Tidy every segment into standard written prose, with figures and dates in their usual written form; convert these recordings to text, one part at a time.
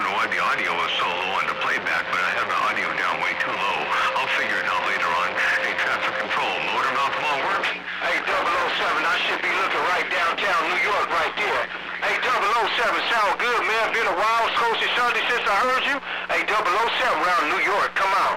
don't know why the audio was so low on the playback, but I have the audio down way too low. I'll figure it out later on. Hey, traffic control, motor mouth all works? Hey, 007, I should be looking right downtown New York right there. Hey, 007, sound good, man. Been a while, Scotia Sunday since I heard you. Hey, 007 around New York, come on.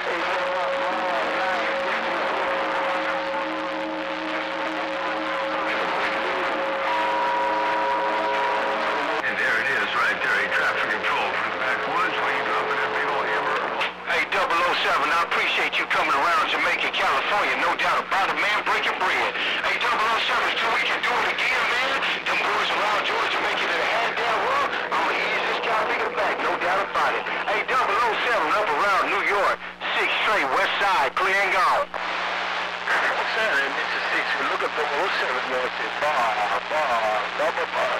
And there it is right there, hey, traffic control from the backwoods where you dropping that big old hammer. Hey, 007, I appreciate you coming around Jamaica, California. No doubt about it, man. Breaking bread. Hey, 007, till we can do it again, man. Them boys around Georgia making it a hand-down world. I'ma ease this guy bigger back, no doubt about it. Hey, 007 up around New York. 6th Street, West Side, clear and gone. Saturday, Mr. 6, we're looking for 07 North is double bar.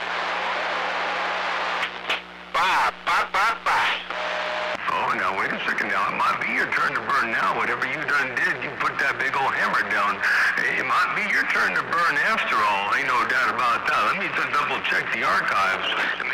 Bye. Oh, now wait a second now. It might be your turn to burn now. Whatever you done did, you put that big old hammer down. It might be your turn to burn after all. Ain't no doubt about that. Let me just double check the archives.